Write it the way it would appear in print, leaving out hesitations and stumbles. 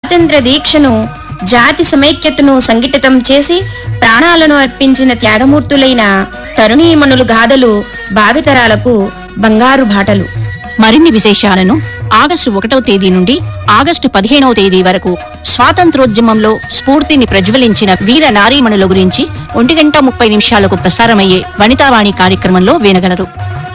స్వాతంత్ర దీక్షను, జాతి సమైక్యతను సంఘటితం చేసి ప్రాణాలను అర్పించిన త్యాగమూర్తులైన తరుణీమణులు గాథలు భావితరాలకు బంగారు బాటలు. మరిన్ని విశేషాలను ఆగస్టు 1వ తేదీ నుండి ఆగస్టు 15వ తేదీ వరకు స్వాతంత్రోద్యమంలో స్ఫూర్తిని ప్రజ్వలించిన వీర నారీమణుల గురించి 1:30 ప్రసారమయ్యే వనితావాణి కార్యక్రమంలో వినగలరు.